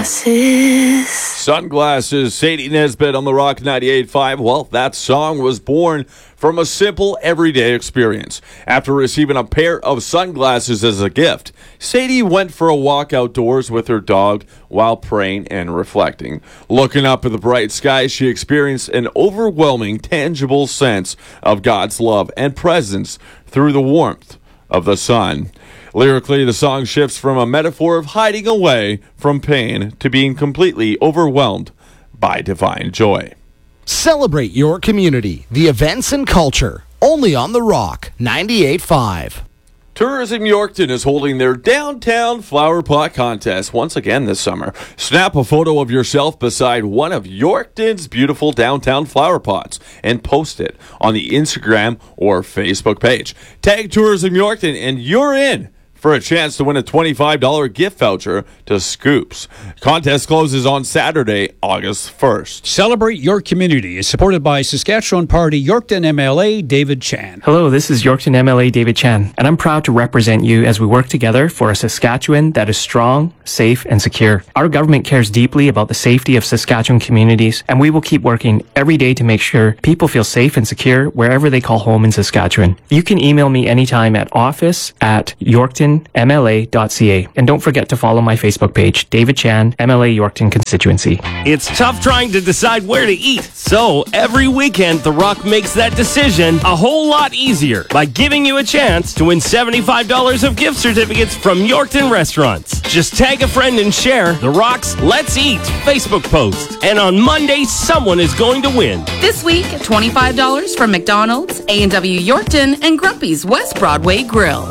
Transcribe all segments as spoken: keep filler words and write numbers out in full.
Sunglasses. Sunglasses, Sadie Nesbitt on the Rock ninety-eight point five. Well, that song was born from a simple everyday experience. After receiving a pair of sunglasses as a gift, Sadie went for a walk outdoors with her dog while praying and reflecting. Looking up at the bright sky, she experienced an overwhelming, tangible sense of God's love and presence through the warmth of the sun. Lyrically, the song shifts from a metaphor of hiding away from pain to being completely overwhelmed by divine joy. Celebrate your community, the events and culture, only on The Rock ninety-eight point five. Tourism Yorkton is holding their Downtown Flower Pot Contest once again this summer. Snap a photo of yourself beside one of Yorkton's beautiful downtown flower pots and post it on the Instagram or Facebook page. Tag Tourism Yorkton and you're in for a chance to win a twenty-five dollars gift voucher to Scoops. Contest closes on Saturday, August first. Celebrate your community is supported by Saskatchewan Party Yorkton M L A David Chan. Hello, this is Yorkton M L A David Chan, and I'm proud to represent you as we work together for a Saskatchewan that is strong, safe, and secure. Our government cares deeply about the safety of Saskatchewan communities, and we will keep working every day to make sure people feel safe and secure wherever they call home in Saskatchewan. You can email me anytime at office at yorkton m l a dot c a. And don't forget to follow my Facebook page, David Chan, M L A Yorkton Constituency. It's tough trying to decide where to eat. So every weekend, The Rock makes that decision a whole lot easier by giving you a chance to win seventy-five dollars of gift certificates from Yorkton restaurants. Just tag a friend and share The Rock's Let's Eat Facebook post. And on Monday, someone is going to win. This week, twenty-five dollars from McDonald's, A and W Yorkton, and Grumpy's West Broadway Grill.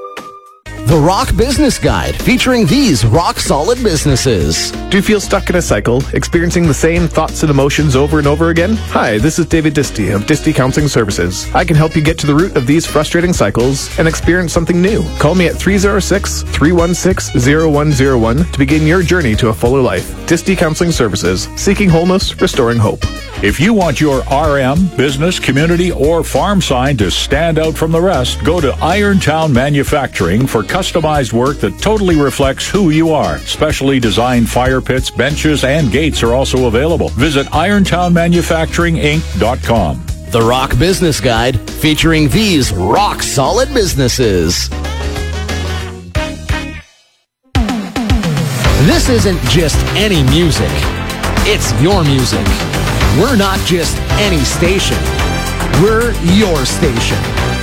The Rock Business Guide, featuring these rock-solid businesses. Do you feel stuck in a cycle, experiencing the same thoughts and emotions over and over again? Hi, this is David Disty of Disty Counseling Services. I can help you get to the root of these frustrating cycles and experience something new. Call me at three oh six, three one six, oh one oh one to begin your journey to a fuller life. Disty Counseling Services, seeking wholeness, restoring hope. If you want your R M, business, community, or farm sign to stand out from the rest, go to Irontown Manufacturing for customized work that totally reflects who you are. Specially designed fire pits, benches, and gates are also available. Visit irontown manufacturing inc dot com. The Rock Business Guide, featuring these rock-solid businesses. This isn't just any music. It's your music. We're not just any station. We're your station.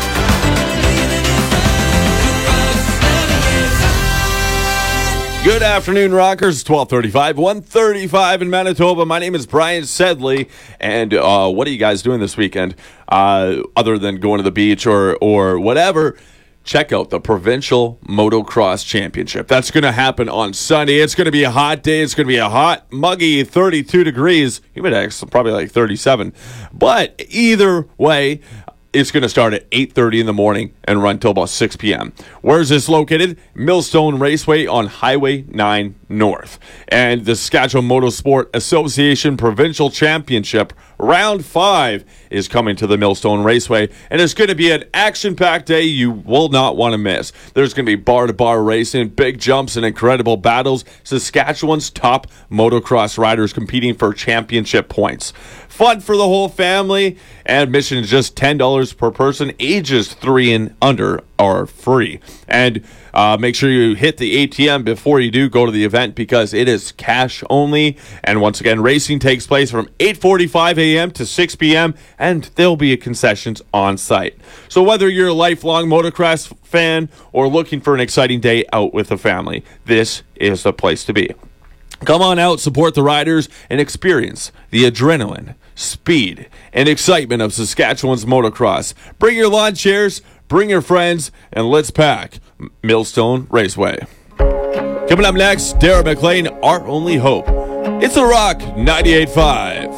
Good afternoon, Rockers. twelve thirty-five, one thirty-five in Manitoba. My name is Brian Sedley, and uh, what are you guys doing this weekend? Uh, other than going to the beach or or whatever, check out the Provincial Motocross Championship. That's going to happen on Sunday. It's going to be a hot day. It's going to be a hot, muggy thirty-two degrees. Humid actually probably like thirty-seven. But either way, it's going to start at eight thirty in the morning and run till about six p.m. Where is this located? Millstone Raceway on Highway nine North. And the Saskatchewan Motorsport Association Provincial Championship Round five is coming to the Millstone Raceway, and it's going to be an action-packed day you will not want to miss. There's going to be bar-to-bar racing, big jumps, and incredible battles. Saskatchewan's top motocross riders competing for championship points. Fun for the whole family, and admission is just ten dollars per person. Ages three and under are free. And uh, make sure you hit the A T M before you do go to the event, because it is cash only. And once again, racing takes place from eight forty-five a.m. to six p.m., and there'll be concessions on site. So whether you're a lifelong motocross fan or looking for an exciting day out with the family, this is the place to be. Come on out, support the riders, and experience the adrenaline, speed, and excitement of Saskatchewan's motocross. Bring your lawn chairs, bring your friends, and let's pack Millstone Raceway. Coming up next, Dara McLean, Our Only Hope. It's The Rock ninety-eight point five.